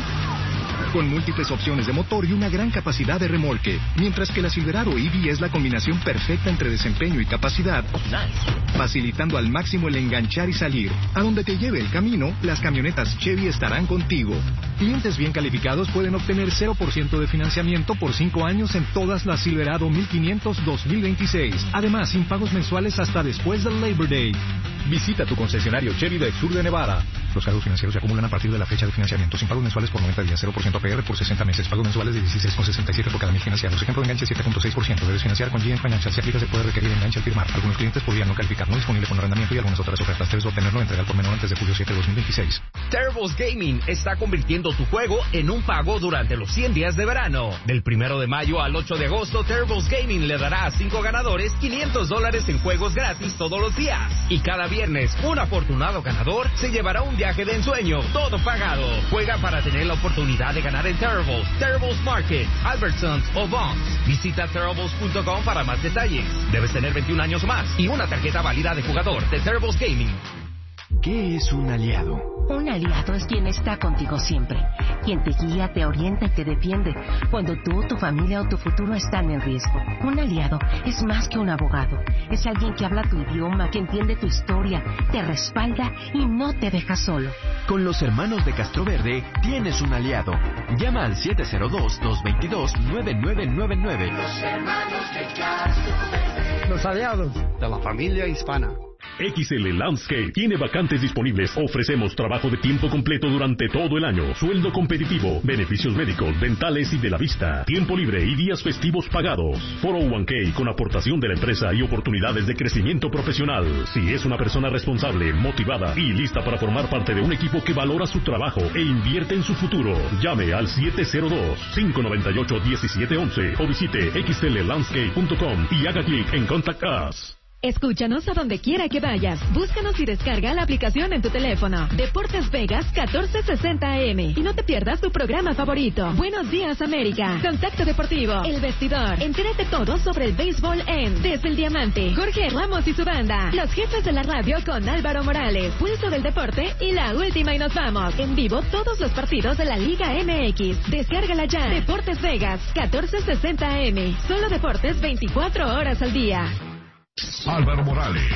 con múltiples opciones de motor y una gran capacidad de remolque. Mientras que la Silverado E V es la combinación perfecta entre desempeño y capacidad, facilitando al máximo el enganchar y salir. A donde te lleve el camino, las camionetas Chevy estarán contigo. Clientes bien calificados pueden obtener cero por ciento de financiamiento por cinco años en todas las Silverado mil quinientos dos mil veintiséis. Además, sin pagos mensuales hasta después del Labor Day. Visita tu concesionario Chevy del sur de Nevada. Los cargos financieros se acumulan a partir de la fecha de financiamiento. Sin pagos mensuales por noventa días, cero por ciento A P R por sesenta meses. Pagos mensuales de dieciséis con sesenta y siete por cada mil financiados. Ejemplo de enganche siete punto seis por ciento. Debes financiar con G M Financial. Si aplica, se puede requerir enganche al firmar. Algunos clientes podrían no calificar. No disponible con arrendamiento y algunas otras ofertas. Debes obtenerlo entregar por menor antes de julio siete de dos mil veintiséis. Turbo's Gaming está convirtiendo tu juego en un pago durante los cien días de verano. Del primero de mayo al ocho de agosto, Turbo's Gaming le dará a cinco ganadores quinientos dólares en juegos gratis todos los días. Y cada viernes, un afortunado ganador se llevará un viaje de ensueño, todo pagado. Juega para tener la oportunidad de ganar en Turbo's, Turbo's Market, Albertsons o Bonds. Visita Turbo's punto com para más detalles. Debes tener veintiún años más y una tarjeta válida de jugador de Turbo's Gaming. ¿Qué es un aliado? Un aliado es quien está contigo siempre, quien te guía, te orienta y te defiende cuando tú, tu familia o tu futuro están en riesgo. Un aliado es más que un abogado, es alguien que habla tu idioma, que entiende tu historia, te respalda y no te deja solo. Con los hermanos de Castroverde tienes un aliado. Llama al siete cero dos, dos dos dos, nueve nueve nueve nueve. Los hermanos de Castroverde. Los aliados de la familia hispana. X L Landscape tiene vacantes disponibles. Ofrecemos trabajo de tiempo completo durante todo el año. Sueldo competitivo, beneficios médicos, dentales y de la vista. Tiempo libre y días festivos pagados. cuatro oh uno K con aportación de la empresa y oportunidades de crecimiento profesional. Si es una persona responsable, motivada y lista para formar parte de un equipo que valora su trabajo e invierte en su futuro, llame al siete cero dos, cinco nueve ocho, uno siete uno uno o visite x l landscape punto com y haga clic en Contact Us. Escúchanos a donde quiera que vayas. Búscanos y descarga la aplicación en tu teléfono. Deportes Vegas catorce sesenta A M. Y no te pierdas tu programa favorito. Buenos días, América. Contacto Deportivo. El Vestidor. Entérate todo sobre el béisbol en Desde el Diamante. Jorge Ramos y su banda. Los jefes de la radio con Álvaro Morales. Pulso del deporte y la última y nos vamos. En vivo todos los partidos de la Liga M X. Descárgala ya. Deportes Vegas catorce sesenta A M. Solo deportes veinticuatro horas al día. Álvaro Morales,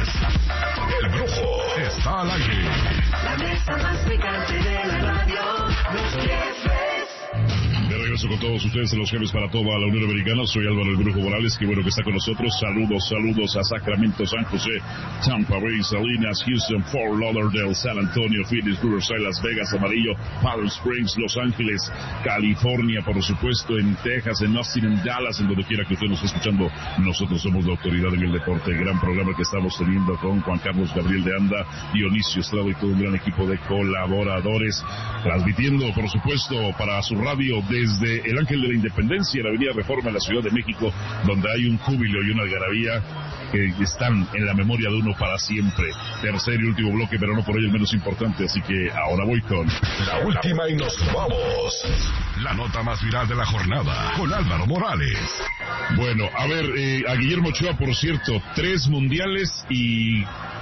el Brujo, está al aire. La mesa más picante de la radio, los jefes. De regreso con todos ustedes en los jefes para toda la Unión Americana. Soy Álvaro el Brujo Morales, que bueno que está con nosotros. Saludos, saludos a Sacramento, San José, Tampa Bay, Salinas, Houston, Fort Lauderdale, San Antonio, Phoenix, Riverside, Las Vegas, Amarillo, Palm Springs, Los Ángeles, California, por supuesto, en Texas, en Austin, en Dallas, en donde quiera que usted nos esté escuchando. Nosotros somos la autoridad en el deporte. Gran programa que estamos teniendo con Juan Carlos Gabriel de Anda, Dionisio Estrada y todo un gran equipo de colaboradores, transmitiendo, por supuesto, para su radio desde el Ángel de la Independencia, en la Avenida Reforma, en la Ciudad de México, donde hay un júbilo y una algarabía que están en la memoria de uno para siempre. Tercer y último bloque, pero no por ello el menos importante, así que ahora voy con la última y nos vamos. La nota más viral de la jornada, con Álvaro Morales. Bueno, a ver, eh, a Guillermo Ochoa, por cierto, tres mundiales y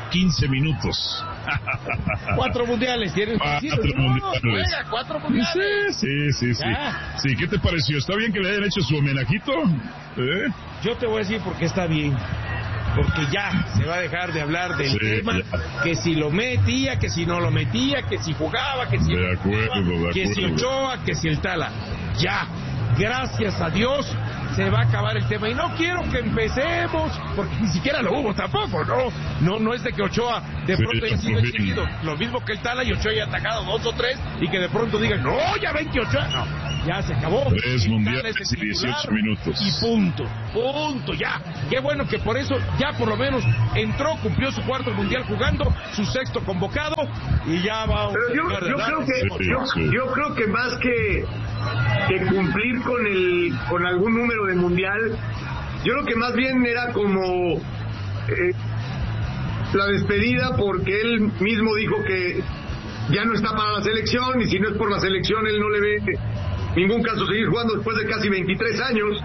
quince minutos. Cuatro mundiales, tienes cuatro no, mundiales. Juega, cuatro mundiales. Sí, sí, sí, sí. Sí, ¿qué te pareció? ¿Está bien que le hayan hecho su homenajito? ¿Eh? Yo te voy a decir por qué está bien. Porque ya se va a dejar de hablar del sí, tema, ya. Que si lo metía, que si no lo metía, que si jugaba, que si de acuerdo, jugaba, de acuerdo. que si Ochoa, que si el Tala. Ya, gracias a Dios se va a acabar el tema. Y no quiero que empecemos, porque ni siquiera lo hubo tampoco, ¿no? No, no es de que Ochoa de sí, pronto haya sido exhibido. Lo mismo que el Tala y Ochoa haya atacado dos o tres y que de pronto digan, no, ya ven que Ochoa, no. Ya se acabó. Tres mundiales y dieciocho minutos. Y punto, punto, ya. Qué bueno que por eso ya por lo menos entró, cumplió su cuarto mundial jugando, su sexto convocado y ya va. Pero yo, yo creo que yo, yo creo que más que, que cumplir con el con algún número de mundial, yo creo que más bien era como eh, la despedida, porque él mismo dijo que ya no está para la selección y si no es por la selección él no le ve ningún caso seguir jugando después de casi veintitrés años.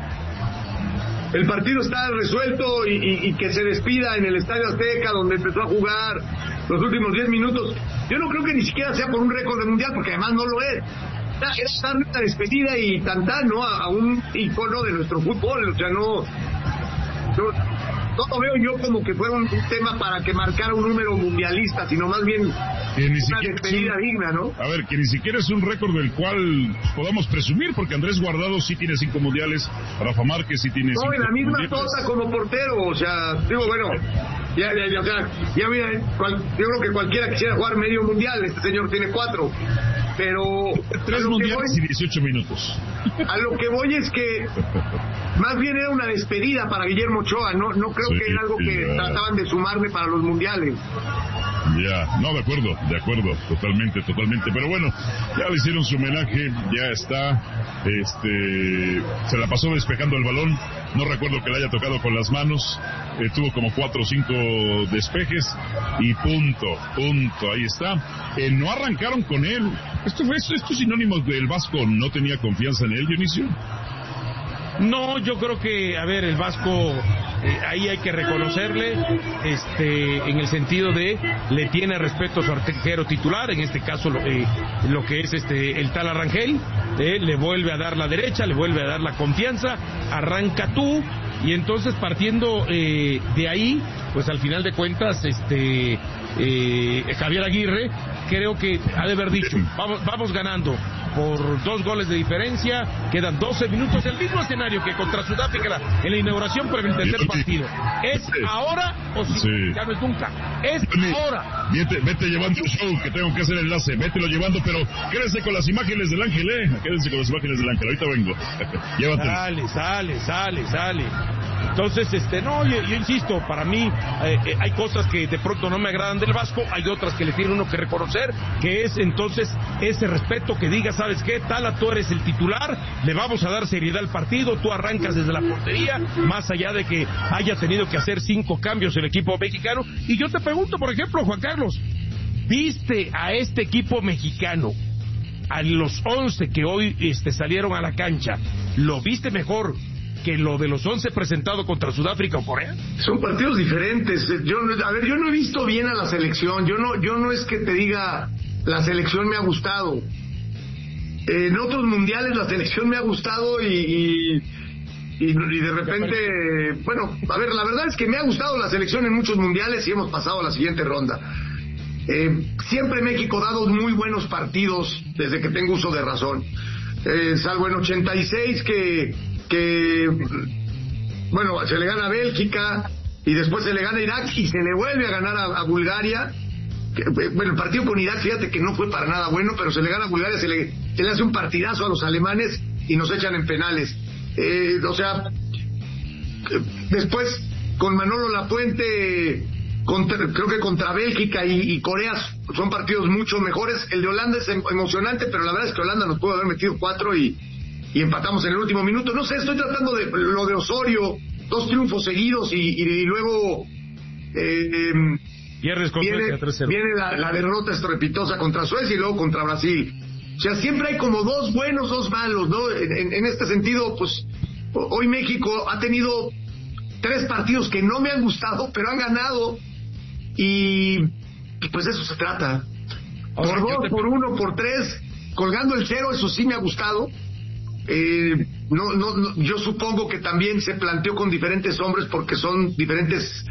El partido está resuelto y, y, y que se despida en el Estadio Azteca, donde empezó a jugar los últimos diez minutos. Yo no creo que ni siquiera sea por un récord de mundial, porque además no lo es. Es darle una despedida y tantar, ¿no? A, a un icono de nuestro fútbol. O sea, no... no No lo veo yo como que fuera un, un tema para que marcara un número mundialista, sino más bien que ni una despedida digna, ¿no? A ver, que ni siquiera es un récord del cual podamos presumir, porque Andrés Guardado sí tiene cinco mundiales, Rafa Márquez sí tiene no, cinco en la misma mundiales. Tota como portero, o sea, digo, bueno, ya, ya, ya, o sea, ya mira, cual, yo creo que cualquiera quisiera jugar medio mundial, este señor tiene cuatro, pero... Tres mundiales voy, y dieciocho minutos. A lo que voy es que más bien era una despedida para Guillermo Ochoa, no, no creo sí, que era algo sí, que ya. trataban de sumarle para los mundiales. Ya, no, de acuerdo, de acuerdo, totalmente, totalmente, pero bueno, ya le hicieron su homenaje, ya está, este, se la pasó despejando el balón, no recuerdo que le haya tocado con las manos, eh, tuvo como cuatro o cinco despejes y punto, punto, ahí está. Eh, no arrancaron con él, esto fue esto, estos sinónimos del Vasco, ¿no tenía confianza en él, Dionisio? No, yo creo que, a ver, el Vasco, eh, ahí hay que reconocerle, este, en el sentido de, le tiene respeto a su arquero titular, en este caso lo, eh, lo que es este el Tala Rangel, eh, le vuelve a dar la derecha, le vuelve a dar la confianza, arranca tú, y entonces partiendo eh, de ahí, pues al final de cuentas, este, eh, Javier Aguirre, creo que ha de haber dicho, vamos, vamos ganando por dos goles de diferencia, quedan doce minutos, el mismo escenario que contra Sudáfrica en la inauguración, pero en el tercer partido. ¿Es ahora o si sí. ya no es nunca? Es Vete, ahora. Vete, vete llevando el show, que tengo que hacer el enlace, vételo llevando, pero quédense con las imágenes del Ángel, eh, quédense con las imágenes del Ángel, ahorita vengo. Llévatelo. Sale, sale, sale, sale. Entonces, este, no, yo, yo insisto, para mí eh, eh, hay cosas que de pronto no me agradan del Vasco, hay otras que le tiene uno que reconocer, que es entonces ese respeto que diga, ¿sabes qué? Tala, tú eres el titular, le vamos a dar seriedad al partido, tú arrancas desde la portería, más allá de que haya tenido que hacer cinco cambios el equipo mexicano. Y yo te pregunto, por ejemplo, Juan Carlos, ¿viste a este equipo mexicano, a los once que hoy este, salieron a la cancha, lo viste mejor que lo de los once presentado contra Sudáfrica o Corea? Son partidos diferentes. Yo, a ver, yo no he visto bien a la selección. Yo no, yo no es que te diga la selección me ha gustado. Eh, en otros mundiales la selección me ha gustado y, y, y, y de repente, bueno, a ver, la verdad es que me ha gustado la selección en muchos mundiales y hemos pasado a la siguiente ronda. Eh, siempre México ha dado muy buenos partidos desde que tengo uso de razón. Eh, salvo en ochenta y seis que que bueno, se le gana a Bélgica y después se le gana a Irak y se le vuelve a ganar a, a Bulgaria. Que, bueno, el partido con Irak, fíjate que no fue para nada bueno, pero se le gana a Bulgaria, se le, se le hace un partidazo a los alemanes y nos echan en penales. Eh, o sea, después con Manolo Lapuente, contra, creo que contra Bélgica y, y Corea son partidos mucho mejores. El de Holanda es emocionante, pero la verdad es que Holanda nos pudo haber metido cuatro y y empatamos en el último minuto. No sé, estoy tratando de lo de Osorio, dos triunfos seguidos y, y, y luego eh, viene, viene la, la derrota estrepitosa contra Suecia y luego contra Brasil. O sea, siempre hay como dos buenos, dos malos, ¿no? En, en, en este sentido, pues hoy México ha tenido tres partidos que no me han gustado, pero han ganado. y pues de eso se trata. Por sea, dos, te... por uno, por tres, colgando el cero, eso sí me ha gustado. Eh, no, no, no, yo supongo que también se planteó con diferentes hombres porque son diferentes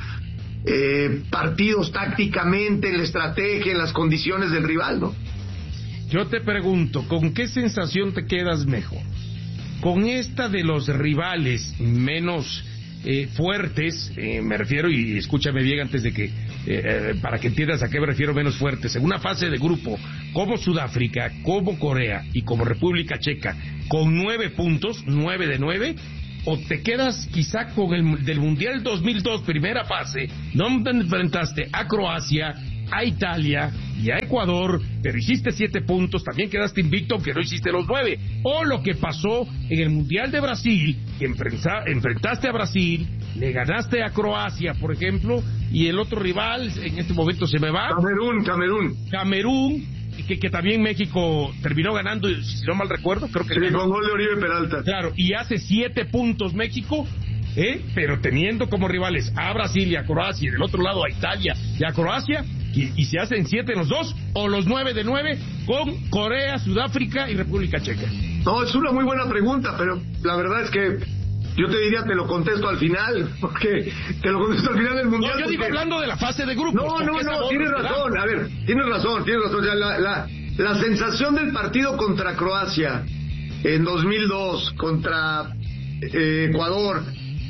eh, partidos tácticamente, en la estrategia, en las condiciones del rival, ¿no? Yo te pregunto, ¿con qué sensación te quedas mejor? ¿Con esta de los rivales menos eh, fuertes, eh, me refiero, y escúchame bien antes de que, eh, eh, para que entiendas a qué me refiero menos fuertes, en una fase de grupo como Sudáfrica, como Corea y como República Checa, con nueve puntos, nueve de nueve, o te quedas quizá con el del Mundial dos mil dos, primera fase, donde enfrentaste a Croacia, a Italia y a Ecuador, pero hiciste siete puntos, también quedaste invicto aunque no hiciste los nueve, o lo que pasó en el Mundial de Brasil, que enfrenta, enfrentaste a Brasil, le ganaste a Croacia, por ejemplo, y el otro rival, en este momento se me va, Camerún, Camerún, Camerún, que, que también México terminó ganando, si no mal recuerdo, creo que... Sí, con gol de Oribe Peralta. Claro, y hace siete puntos México, ¿eh? Pero teniendo como rivales a Brasil y a Croacia, y del otro lado a Italia y a Croacia, y, y se hacen siete los dos, o los nueve de nueve, con Corea, Sudáfrica y República Checa. No, es una muy buena pregunta, pero la verdad es que yo te diría, te lo contesto al final, porque te lo contesto al final del Mundial. No, yo porque... digo hablando de la fase de grupos. No, no, no, tienes razón, a ver, tienes razón, tienes razón, o sea, la, la, la sensación del partido contra Croacia en dos mil dos, contra eh, Ecuador,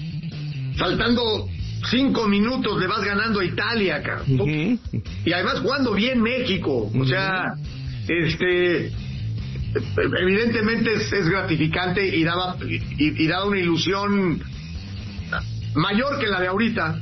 faltando cinco minutos le vas ganando a Italia, cara. Uh-huh. Y además jugando bien México, o sea, uh-huh. este... evidentemente es, es gratificante y daba y, y daba una ilusión mayor que la de ahorita,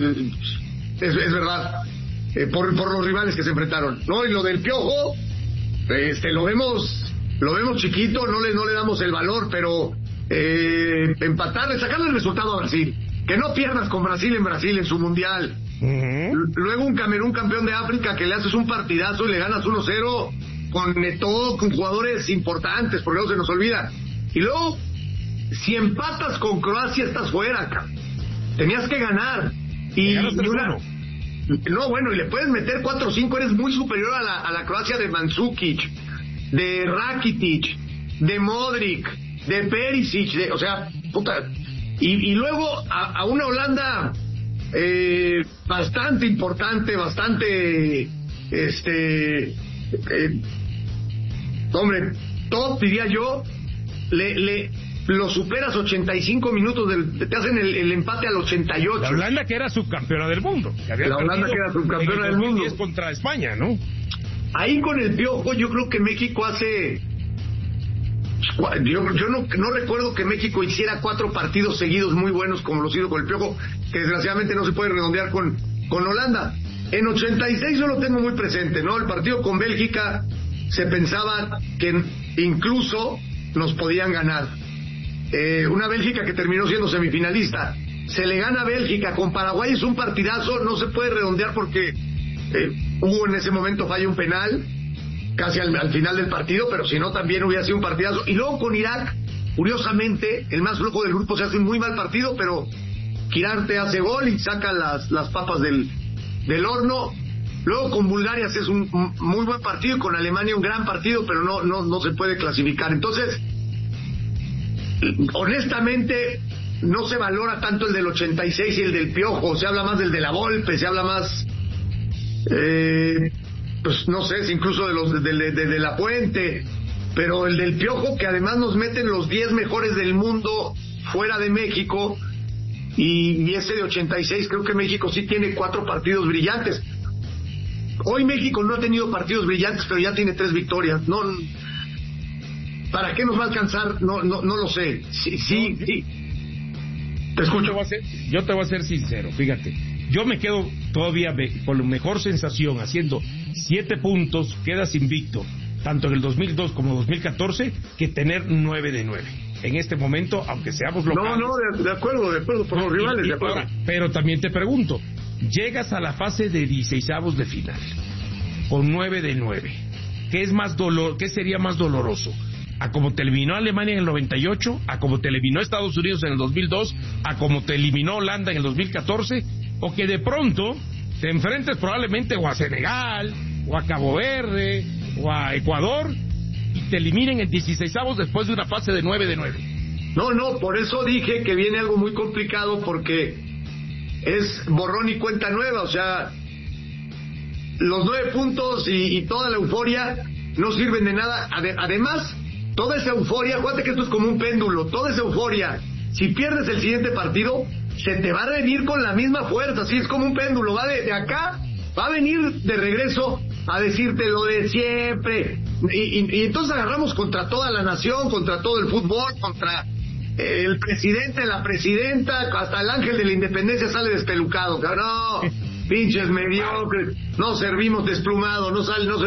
es, es verdad, eh, por, por los rivales que se enfrentaron, ¿no? Y lo del Piojo, este lo vemos lo vemos chiquito, no le no le damos el valor, pero eh, empatarle, sacarle el resultado a Brasil, que no pierdas con Brasil en Brasil en su mundial. Uh-huh. Luego un Camerún campeón de África que le haces un partidazo y le ganas uno cero con todo, con jugadores importantes, porque no se nos olvida. Y luego, si empatas con Croacia, estás fuera, acá. Tenías que ganar. Y, y una... No, bueno, y le puedes meter cuatro o cinco, eres muy superior a la, a la Croacia de Mandzukic, de Rakitic, de Modric, de Perisic, de, o sea, puta. Y, y luego a, a una Holanda eh, bastante importante, bastante, este... Eh, hombre, top diría yo, le, le lo superas ochenta y cinco minutos, del, te hacen el, el empate al ochenta y ocho. La Holanda que era subcampeona del mundo, que había la Holanda que era subcampeona del mundo contra España, ¿no? Ahí con el Piojo yo creo que México hace yo, yo no, no recuerdo que México hiciera cuatro partidos seguidos muy buenos como los hizo con el Piojo, que desgraciadamente no se puede redondear con, con Holanda. En ochenta y seis yo lo tengo muy presente, ¿no? El partido con Bélgica se pensaba que incluso nos podían ganar. Eh, una Bélgica que terminó siendo semifinalista. Se le gana a Bélgica, con Paraguay es un partidazo, no se puede redondear porque eh, hubo en ese momento falla un penal, casi al, al final del partido, pero si no también hubiera sido un partidazo. Y luego con Irak, curiosamente, el más flojo del grupo, se hace un muy mal partido, pero Irak te hace gol y saca las, las papas del del horno. Luego con Bulgaria es un, un muy buen partido, y con Alemania un gran partido, pero no no no se puede clasificar. Entonces, honestamente, no se valora tanto el del ochenta y seis y el del Piojo, se habla más del de la Volpe, se habla más, eh, pues no sé, incluso de los de, de, de, de la Puente, pero el del Piojo, que además nos meten los diez mejores del mundo fuera de México. Y, y ese de ochenta y seis, creo que México sí tiene cuatro partidos brillantes. Hoy México no ha tenido partidos brillantes, pero ya tiene tres victorias. No, ¿para qué nos va a alcanzar? No, no, no lo sé. Sí, sí, sí. Te escucho. Yo te, voy a ser, yo te voy a ser sincero, fíjate. Yo me quedo todavía con la mejor sensación haciendo siete puntos, quedas invicto, tanto en el dos mil dos como dos mil catorce, que tener nueve de nueve. En este momento, aunque seamos locales. No, no, de, de acuerdo, de acuerdo, por los rivales, de acuerdo. Ahora, pero también te pregunto, llegas a la fase de dieciseisavos de final, con nueve de nueve. ¿Qué es más dolor, qué sería más doloroso? ¿A como te eliminó Alemania en el noventa y ocho? ¿A como te eliminó Estados Unidos en el dos mil dos? ¿A como te eliminó Holanda en el dos mil catorce? ¿O que de pronto te enfrentes probablemente o a Senegal, o a Cabo Verde, o a Ecuador, y te eliminen en dieciseisavos después de una fase de nueve de nueve. No, no, por eso dije que viene algo muy complicado, porque es borrón y cuenta nueva, o sea, los nueve puntos y, y toda la euforia no sirven de nada. Ade- además, toda esa euforia, acuérdate que esto es como un péndulo, toda esa euforia, si pierdes el siguiente partido, se te va a venir con la misma fuerza, así es como un péndulo, va de, de acá, va a venir de regreso a decirte lo de siempre, y, y, y entonces agarramos contra toda la nación, contra todo el fútbol, contra el presidente, la presidenta, hasta el ángel de la independencia sale despelucado, cabrón. No, pinches mediocres, no servimos desplumado, no sale, no